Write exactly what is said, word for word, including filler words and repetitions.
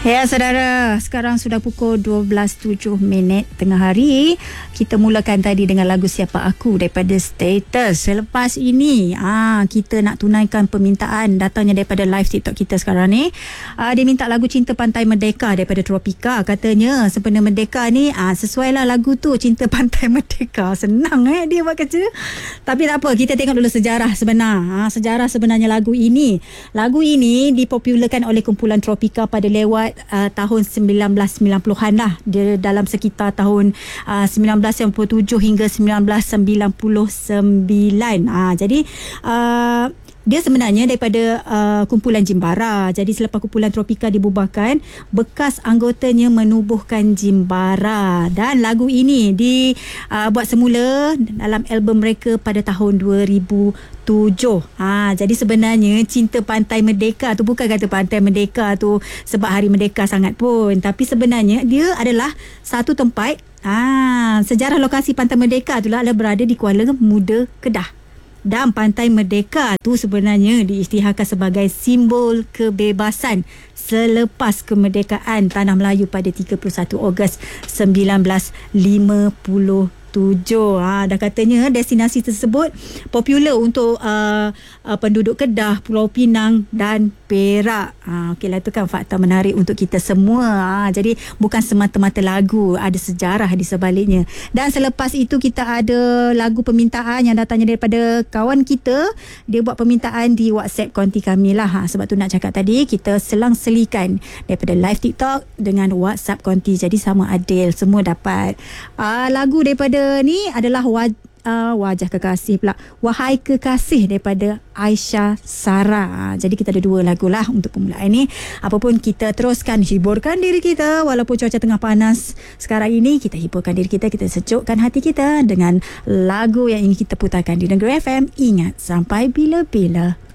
Ya, saudara, sekarang sudah pukul dua belas tujuh minit tengah hari. Kita mulakan tadi dengan lagu Siapa Aku daripada Status. Selepas ini, ah kita nak tunaikan permintaan datangnya daripada live TikTok kita sekarang ni. Ah, dia minta lagu Cinta Pantai Merdeka daripada Tropika. Katanya sempena Merdeka ni, ah sesuailah lagu tu, Cinta Pantai Merdeka. Senang eh dia buat kerja. Tapi tak apa, kita tengok dulu sejarah sebenar. Ah, sejarah sebenarnya lagu ini. Lagu ini dipopularkan oleh kumpulan Tropika pada lewat Uh, tahun sembilan belas sembilan puluhan lah. Dia dalam sekitar tahun uh, sembilan belas sembilan puluh tujuh hingga sembilan belas sembilan puluh sembilan. Uh, jadi uh, dia sebenarnya daripada uh, kumpulan Jimbara. Jadi selepas kumpulan Tropika dibubarkan, bekas anggotanya menubuhkan Jimbara. Dan lagu ini dibuat uh, semula dalam album mereka pada tahun dua ribu tujuh. Ha, jadi sebenarnya Cinta Pantai Merdeka tu bukan kata Pantai Merdeka tu sebab hari merdeka sangat pun. Tapi sebenarnya dia adalah satu tempat. Ha, sejarah lokasi Pantai Merdeka tu lah adalah berada di Kuala Muda, Kedah. Dan Pantai Merdeka tu sebenarnya diisytiharkan sebagai simbol kebebasan selepas kemerdekaan Tanah Melayu pada tiga puluh satu Ogos sembilan belas lima puluh tujuh. Ha, dah katanya destinasi tersebut popular untuk uh, uh, penduduk Kedah, Pulau Pinang dan Perak. Ha, okeylah, itu kan fakta menarik untuk kita semua. Ha, jadi bukan semata-mata lagu, ada sejarah di sebaliknya. Dan selepas itu kita ada lagu permintaan yang datangnya daripada kawan kita. Dia buat permintaan di WhatsApp konti kami lah. Ha, sebab tu nak cakap tadi, kita selang-selikan daripada live TikTok dengan WhatsApp konti. Jadi sama adil, semua dapat. Ha, lagu daripada ni adalah waj, uh, Wajah Kekasih pula, Wahai Kekasih daripada Aisyah Sarah. Jadi kita ada dua lagu lah untuk permulaan ni. Apapun, kita teruskan hiburkan diri kita walaupun cuaca tengah panas sekarang ini. Kita hiburkan diri kita, kita sejukkan hati kita dengan lagu yang ingin kita putarkan di Negeri F M. Ingat, sampai bila-bila.